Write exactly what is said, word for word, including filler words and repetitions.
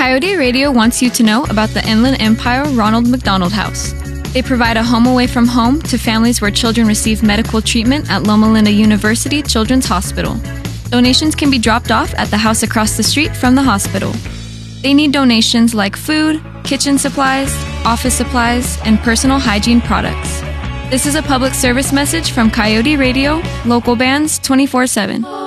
Coyote Radio wants you to know about the Inland Empire Ronald McDonald House. They provide a home away from home to families where children receive medical treatment at Loma Linda University Children's Hospital. Donations can be dropped off at the house across the street from the hospital. They need donations like food, kitchen supplies, office supplies, and personal hygiene products. This is a public service message from Coyote Radio, local bands twenty-four seven.